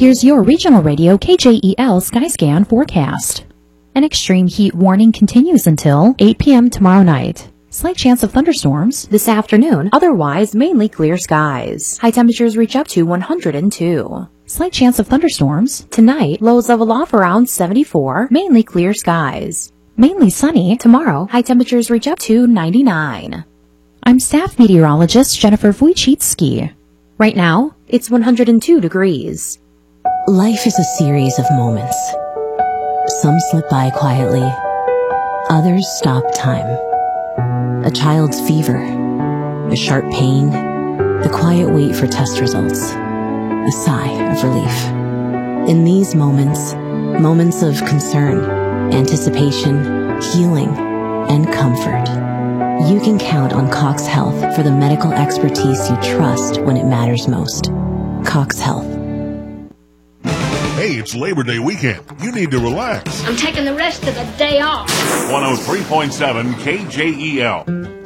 Here's your regional radio KJEL Skyscan forecast. An extreme heat warning continues until 8 p.m. tomorrow night. Slight chance of thunderstorms this afternoon, otherwise mainly clear skies. High temperatures reach up to 102. Slight chance of thunderstorms tonight, lows level off around 74, mainly clear skies. Mainly sunny tomorrow, high temperatures reach up to 99. I'm staff meteorologist Jennifer Wojcicki. Right now, it's 102 degrees. Life is a series of moments. Some slip by quietly, others stop time. A child's fever, a sharp pain, the quiet wait for test results, a sigh of relief. In these moments, moments of concern, anticipation, healing, and comfort, you can count on Cox Health for the medical expertise you trust when it matters most. Cox Health. Hey, it's Labor Day weekend. You need to relax. I'm taking the rest of the day off. 103.7 KJEL.